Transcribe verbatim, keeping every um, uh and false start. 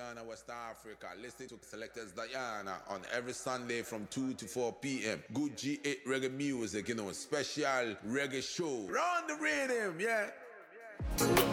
Ghana, West Africa. Listen to Selectors Diana on every Sunday from two to four p.m. Good G eight reggae music, you know, special reggae show. Run the rhythm, yeah.